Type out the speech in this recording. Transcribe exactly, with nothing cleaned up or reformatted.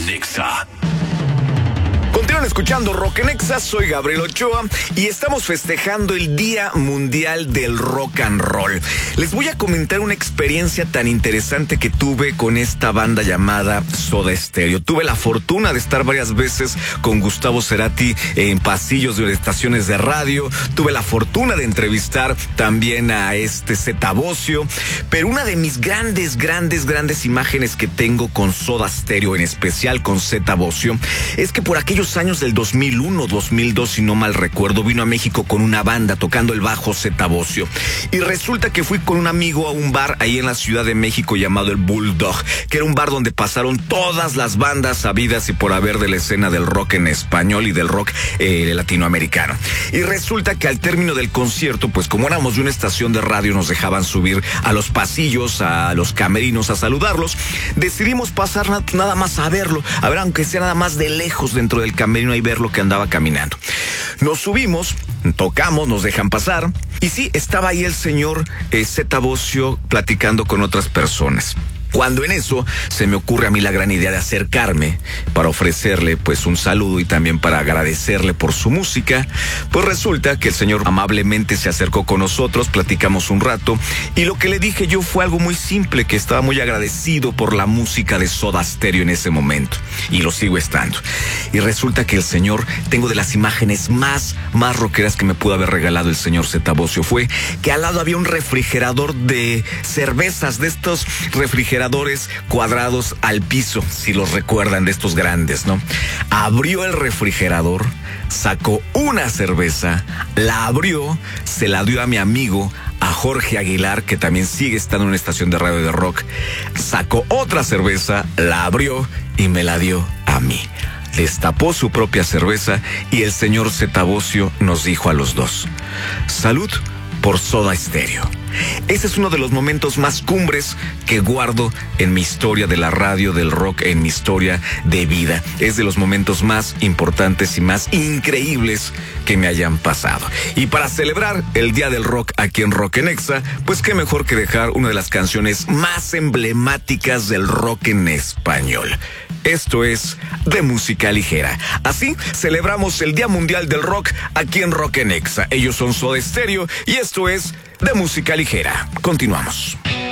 en Nexa. Continúan escuchando Rock en Nexa, soy Gabriel Ochoa y estamos festejando el Día Mundial del Rock and Roll. Les voy a comentar una experiencia tan interesante que tuve con esta banda llamada Soda Stereo. Tuve la fortuna de estar varias veces con Gustavo Cerati en pasillos de estaciones de radio. Tuve la fortuna de entrevistar también a este Zeta Bosio. Pero una de mis grandes, grandes, grandes imágenes que tengo con Soda Stereo, en especial con Zeta Bosio, es que por aquellos años del dos mil uno, dos mil dos, si no mal recuerdo, vino a México con una banda tocando el bajo Zeta Bosio. Y resulta que fui con un amigo a un bar ahí en la Ciudad de México llamado el Bulldog, que era un bar donde pasaron todas las bandas habidas y por haber de la escena del rock en español y del rock eh, latinoamericano. Y resulta que al término del concierto, pues como éramos de una estación de radio, nos dejaban subir a los pasillos, a los camerinos, a saludarlos. Decidimos pasar na- nada más a verlo, a ver, aunque sea nada más de lejos dentro del camerino y ver lo que andaba caminando. Nos subimos, tocamos, nos dejan pasar y sí, estaba ahí el señor eh, Zeta Bosio platicando con otras personas. Cuando en eso se me ocurre a mí la gran idea de acercarme para ofrecerle pues un saludo y también para agradecerle por su música, pues resulta que el señor amablemente se acercó con nosotros, platicamos un rato y lo que le dije yo fue algo muy simple, que estaba muy agradecido por la música de Soda Stereo en ese momento y lo sigo estando. Y resulta que el señor, tengo de las imágenes más, más rockeras que me pudo haber regalado el señor Zeta Bosio, fue que al lado había un refrigerador de cervezas, de estos refrigeradores cuadrados al piso, si los recuerdan, de estos grandes, ¿no? Abrió el refrigerador, sacó una cerveza, la abrió, se la dio a mi amigo, a Jorge Aguilar, que también sigue estando en una estación de radio de rock, sacó otra cerveza, la abrió y me la dio a mí. Destapó su propia cerveza y el señor Zeta Bosio nos dijo a los dos: salud por Soda Stereo. Ese es uno de los momentos más cumbres que guardo en mi historia de la radio, del rock, en mi historia de vida. Es de los momentos más importantes y más increíbles que me hayan pasado. Y para celebrar el Día del Rock aquí en Rock en Nexa, pues qué mejor que dejar una de las canciones más emblemáticas del rock en español. Esto es de música ligera. Así celebramos el Día Mundial del Rock aquí en Rock en Nexa. Ellos son Soda Stereo y esto es de música ligera. Continuamos.